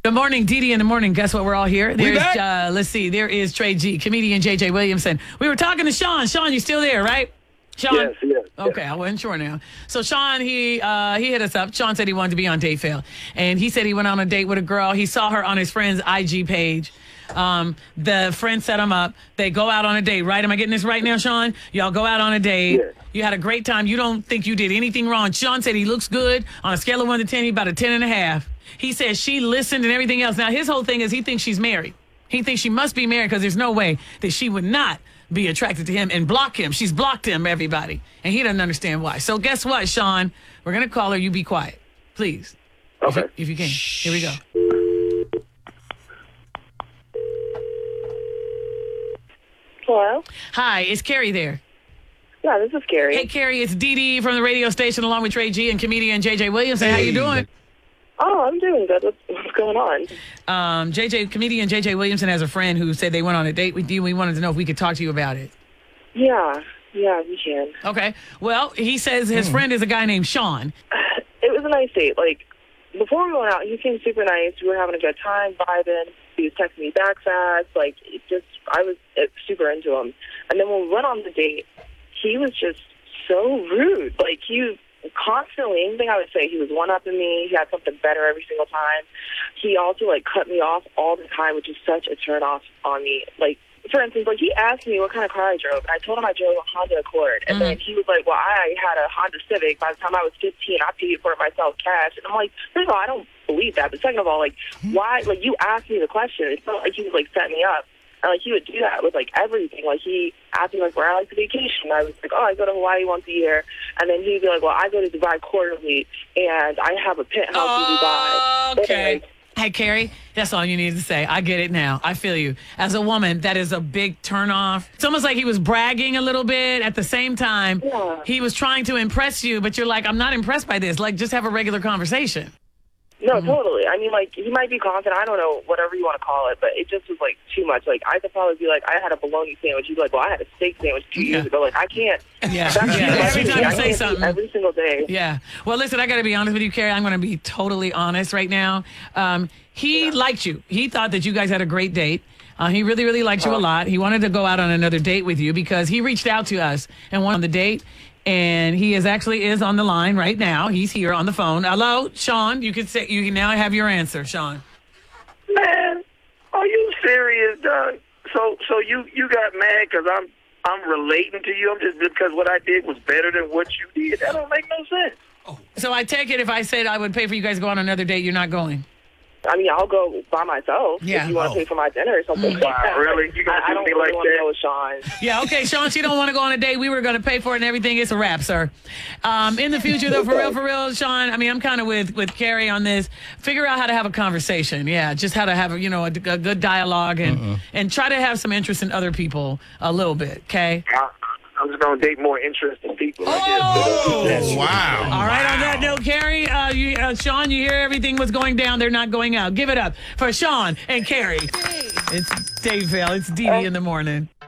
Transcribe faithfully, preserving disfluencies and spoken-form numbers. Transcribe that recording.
Good morning, Dee Dee in the morning. Guess what? We're all here. There's, back? uh, let's see. There is Trey G, comedian J J Williamson. We were talking to Sean. Sean, you still there, right? Sean? Yes, yes. Okay, I wasn't sure now. So Sean, he uh, he hit us up. Sean said he wanted to be on Date Fail. And he said he went on a date with a girl. He saw her on his friend's I G page. Um, the friend set him up. They go out on a date, right? Am I getting this right now, Sean? Y'all go out on a date. Yes. You had a great time. You don't think you did anything wrong. Sean said he looks good. On a scale of one to ten, he about a ten and a half. He says she listened and everything else. Now, his whole thing is he thinks she's married. He thinks she must be married because there's no way that she would not be attracted to him and block him. She's blocked him, everybody. And he doesn't understand why. So guess what, Sean? We're going to call her. You be quiet, please. Okay. If you, if you can. Here we go. Hello? Hi, is Carrie there? Yeah, this is Carrie. Hey, Carrie, it's Dee Dee from the radio station along with Trey G and comedian J J Williamson. How you doing? Oh, I'm doing good. What's, what's going on? Um, J J, comedian J J Williamson has a friend who said they went on a date with you. We wanted to know if we could talk to you about it. Yeah, yeah, we can. Okay. Well, he says his friend is a guy named Sean. It was a nice date. Like, before we went out, he seemed super nice. We were having a good time, vibing. He was texting me back fast. Like, it just, I was it, super into him. And then when we went on the date, he was just so rude. Like, he was constantly, anything I would say, he was one-upping me. He had something better every single time. He also, like, cut me off all the time, which is such a turn-off on me. Like, for instance, like, he asked me what kind of car I drove, and I told him I drove a Honda Accord. And Mm. then he was like, well, I had a Honda Civic. By the time I was fifteen, I paid for it myself cash. And I'm like, first of all, I don't believe that. But second of all, like, why? Like, you asked me the question. It's not like he was, like, setting me up. And, like, he would do that with, like, everything. Like, he asked me, like, where I like to vacation. I was like, oh, I go to Hawaii once a year. And then he'd be like, well, I go to Dubai quarterly, and I have a penthouse in Dubai. Okay. And, Hey, Carrie, that's all you need to say. I get it now. I feel you. As a woman, that is a big turnoff. It's almost like he was bragging a little bit. At the same time, Yeah. he was trying to impress you, but you're like, I'm not impressed by this. Like, just have a regular conversation. No, Mm-hmm. totally. I mean, like, he might be confident. I don't know, whatever you want to call it, but it just was, like, too much. Like, I could probably be like, I had a bologna sandwich. He's like, well, I had a steak sandwich two Yeah. years ago. Like, I can't. Yeah. That's Yeah. too much Every for time me. you I say can't do something. every single day. Yeah. Well, listen, I got to be honest with you, Carrie. I'm going to be totally honest right now. Um, he Yeah. liked you. He thought that you guys had a great date. Uh, he really, really liked you a lot. He wanted to go out on another date with you because he reached out to us and went on the date. And he is actually is on the line right now. He's here on the phone. Hello, Sean. You can say you can now have your answer, Sean. Man, are you serious, dog? So, so you you got mad because I'm I'm relating to you? I'm just because what I did was better than what you did. That don't make no sense. So I take it if I said I would pay for you guys to go on another date, you're not going. I mean, I'll go by myself Yeah. if you want to Oh. pay for my dinner or something. like Wow, that. really? You gonna I, I do don't me really like want to that? go with Sean. Yeah, okay, Sean, she don't want to go on a date. We were going to pay for it and everything. It's a wrap, sir. Um, in the future, though, for real, for real, Sean, I mean, I'm kind of with, with Carrie on this. Figure out how to have a conversation. Yeah, just how to have, you know, a, a good dialogue and, and try to have some interest in other people a little bit, okay? I, I'm just gonna date more interesting people. I Oh! guess. Wow. All right, on that note, Carrie, uh, you, uh, Sean, you hear everything was going down. They're not going out. Give it up for Sean and Carrie. It's Dave Vale. It's Dee Dee in the morning.